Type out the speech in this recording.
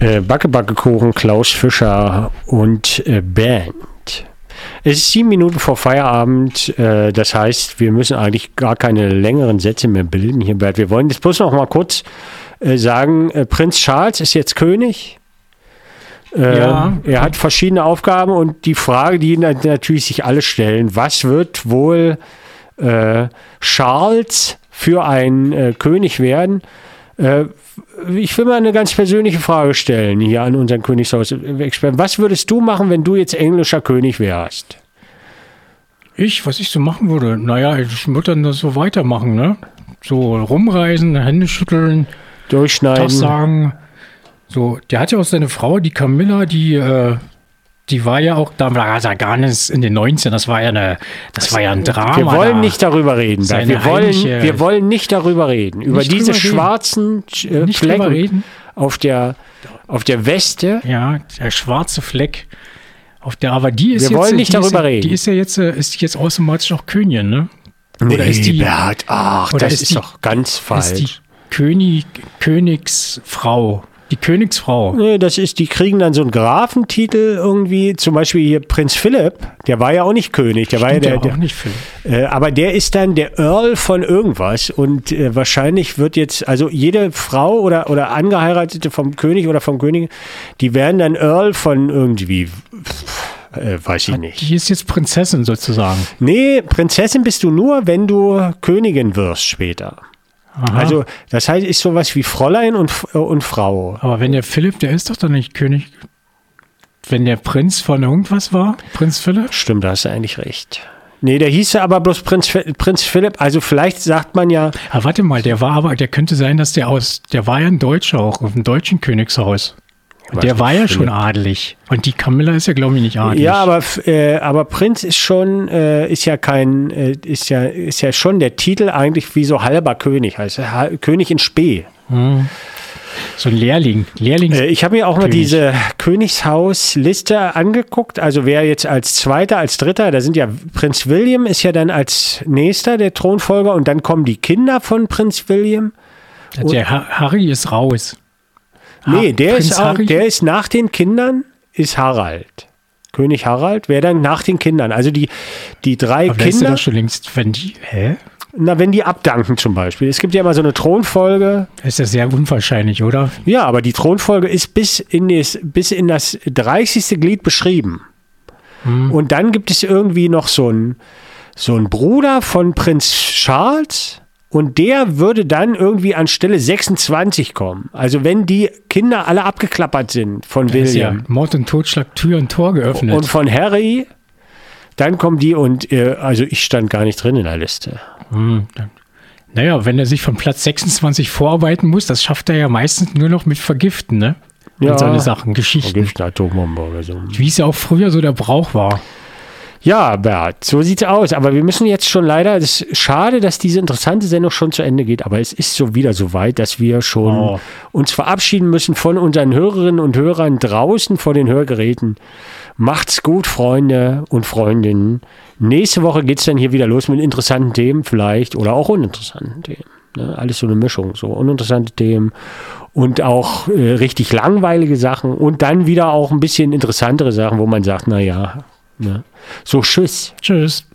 Backe-Backe-Kuchen, Klaus Fischer und Band. Es ist 7 Minuten vor Feierabend, das heißt, wir müssen eigentlich gar keine längeren Sätze mehr bilden hier, Bert. Wir wollen jetzt bloß noch mal kurz sagen, Prinz Charles ist jetzt König. Er hat verschiedene Aufgaben und die Frage, die natürlich sich alle stellen, was wird wohl Charles für ein König werden? Ich will mal eine ganz persönliche Frage stellen hier an unseren Königshaus-Experten. Was würdest du machen, wenn du jetzt englischer König wärst? Was ich so machen würde? Naja, ich würde dann das so weitermachen, ne? So rumreisen, Hände schütteln, durchschneiden. Tag sagen. So, der hat ja auch seine Frau, die Camilla, die war ja auch, da war ja gar nicht in den 90ern, das war ja ein Drama. Wir wollen nicht darüber reden. Wir wollen nicht darüber reden. Über diese schwarzen Flecken auf der Weste. Ja, der schwarze Fleck. Aber die ist wir wollen nicht darüber reden. Die ist ja jetzt automatisch auch Königin, ne? Oder ist die, Bert, das ist doch ganz falsch. Ist die Königsfrau. Die Königsfrau. Nee, die kriegen dann so einen Grafentitel irgendwie, zum Beispiel hier Prinz Philipp, der war ja auch nicht König, auch nicht Philipp. Aber der ist dann der Earl von irgendwas und wahrscheinlich wird jetzt, also jede Frau oder Angeheiratete vom König oder vom König, die werden dann Earl von irgendwie, weiß ich nicht. Die ist jetzt Prinzessin sozusagen. Nee, Prinzessin bist du nur, wenn du Königin wirst später. Aha. Also, das heißt, ist sowas wie Fräulein und Frau. Aber wenn der Philipp, der ist doch dann nicht König. Wenn der Prinz von irgendwas war, Prinz Philipp? Stimmt, da hast du eigentlich recht. Nee, der hieß ja aber bloß Prinz Philipp. Also, vielleicht sagt man ja. Aber warte mal, der könnte sein, dass der war ja ein Deutscher auch, auf dem deutschen Königshaus. Der war ja schon adelig. Und die Camilla ist ja, glaube ich, nicht adelig. Ja, aber Prinz ist schon, ist ja schon der Titel eigentlich wie so halber König, heißt König in Spee. Hm. So ein Lehrling. Ich habe mir auch mal diese Königshausliste angeguckt. Also wer jetzt als Zweiter, als Dritter, da sind ja Prinz William ist ja dann als Nächster der Thronfolger und dann kommen die Kinder von Prinz William. Der Harry ist raus. Nee, der ist nach den Kindern, ist Harald. König Harald wäre dann nach den Kindern. Also die 3 aber Kinder. Das schon längst, wenn die abdanken zum Beispiel. Es gibt ja immer so eine Thronfolge. Das ist ja sehr unwahrscheinlich, oder? Ja, aber die Thronfolge ist bis in das 30. Glied beschrieben. Und dann gibt es irgendwie noch so einen Bruder von Prinz Charles. Und der würde dann irgendwie an Stelle 26 kommen. Also wenn die Kinder alle abgeklappert sind von William. Ja Mord und Totschlag, Tür und Tor geöffnet. Und von Harry, dann kommen die und also ich stand gar nicht drin in der Liste. Naja, wenn er sich von Platz 26 vorarbeiten muss, das schafft er ja meistens nur noch mit Vergiften, ne? Und seine Sachen, Geschichten. Vergiften, Atombombe oder so. Wie es ja auch früher so der Brauch war. Ja, Bert, so sieht's aus. Aber wir müssen jetzt schon leider, es ist schade, dass diese interessante Sendung schon zu Ende geht, aber es ist so wieder so weit, dass wir schon uns verabschieden müssen von unseren Hörerinnen und Hörern draußen vor den Hörgeräten. Macht's gut, Freunde und Freundinnen. Nächste Woche geht's dann hier wieder los mit interessanten Themen vielleicht oder auch uninteressanten Themen. Ne? Alles so eine Mischung, so uninteressante Themen und auch richtig langweilige Sachen und dann wieder auch ein bisschen interessantere Sachen, wo man sagt, naja, ne? So, tschüss. Tschüss.